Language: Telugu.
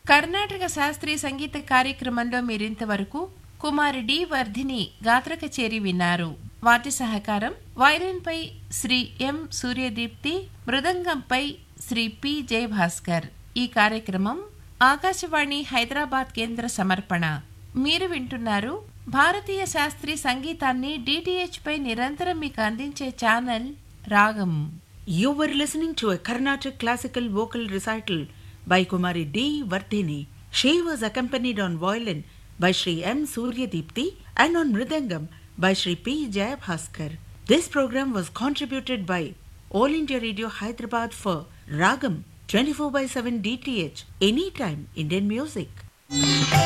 కర్ణాటక శాస్త్రీయ సంగీత కార్యక్రమంలో మీరింతవరకు కుమారి డి వర్ధిని గాత్ర కచేరీ విన్నారు. వాటి సహకారం వయలిన్పై శ్రీ ఎం సూర్యదీప్తి, మృదంగంపై శ్రీ పి జయభాస్కర్. ఈ కార్యక్రమం ఆకాశవాణి హైదరాబాద్ కేంద్ర సమర్పణ. మీరు వింటున్నారు భారతీయ శాస్త్రీయ సంగీతాన్ని డిటిహెచ్ పై నిరంతరం మీకు అందించే ఛానల్ రాగం. You were listening to a Carnatic classical vocal recital by Kumari D. Vardhini. She was accompanied on violin by Sri M. Suryadipti and on mridangam by Sri P. Jayabhaskar. This program was contributed by All India Radio Hyderabad for Ragam 24/7 DTH, anytime Indian music.